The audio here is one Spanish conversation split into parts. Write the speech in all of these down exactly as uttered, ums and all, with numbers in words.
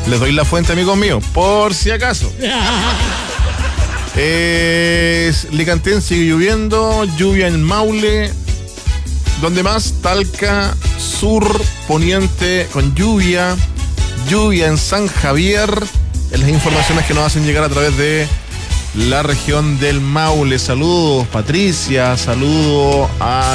Les doy la fuente, amigos míos, por si acaso. eh, Licantén sigue lloviendo, lluvia en Maule. ¿Dónde más? Talca, sur, poniente con lluvia, lluvia en San Javier. En las informaciones que nos hacen llegar a través de la región del Maule. Saludos, Patricia, saludo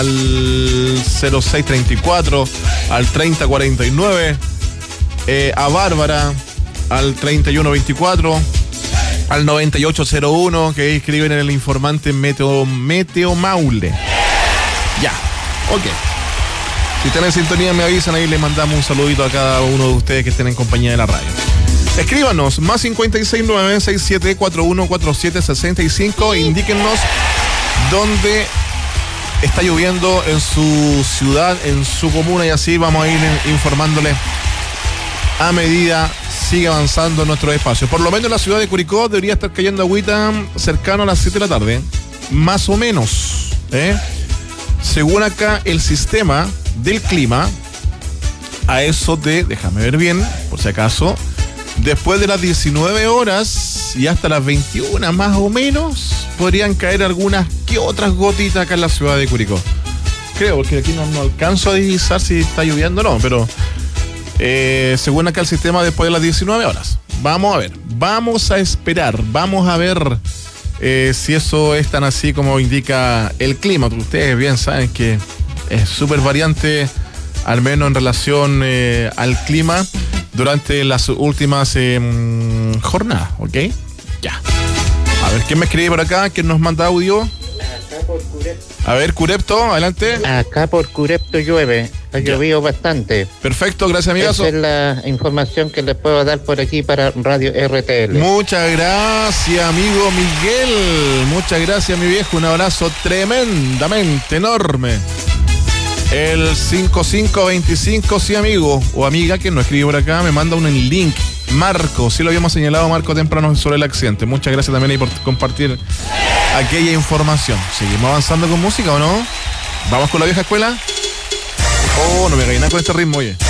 al cero seis treinta y cuatro, al treinta cuarenta y nueve, eh, a Bárbara, al treinta y uno veinticuatro, al noventa y ocho cero uno, que escriben en el informante Meteo, Meteo Maule. Ya, ok. Si están en sintonía me avisan, ahí les mandamos un saludito a cada uno de ustedes que estén en compañía de la radio. Escríbanos, más cincuenta y seis nueve seis siete cuatro uno cuatro siete seis cinco, indíquennos dónde está lloviendo en su ciudad, en su comuna, y así vamos a ir informándole a medida sigue avanzando nuestro espacio. Por lo menos en la ciudad de Curicó debería estar cayendo agüita cercano a las siete de la tarde, más o menos, ¿eh? Según acá el sistema del clima, a eso de, déjame ver bien, por si acaso, después de las diecinueve horas y hasta las veintiuna más o menos, podrían caer algunas que otras gotitas acá en la ciudad de Curicó. Creo, porque aquí no, no alcanzo a divisar si está lloviendo o no, pero eh, según acá el sistema, después de las diecinueve horas. Vamos a ver, vamos a esperar, vamos a ver eh, si eso es tan así como indica el clima. Ustedes bien saben que es súper variante, al menos en relación eh, al clima, durante las últimas eh, jornadas, ¿ok? Ya. A ver, ¿quién me escribe por acá? ¿Quién nos manda audio? Acá por Curepto. A ver, Curepto, adelante. Acá por Curepto llueve, ha llovido bastante. Perfecto, gracias, amigazo. Esa es la información que les puedo dar por aquí para Radio R T L. Muchas gracias, amigo Miguel. Muchas gracias, mi viejo. Un abrazo tremendamente enorme. El cinco cinco veinticinco, sí, amigo o amiga que nos escribe por acá, me manda un link. Marco, sí lo habíamos señalado, Marco, temprano sobre el accidente. Muchas gracias también ahí por compartir aquella información. ¿Seguimos avanzando con música o no? ¿Vamos con la vieja escuela? Oh, no me gané con este ritmo, oye.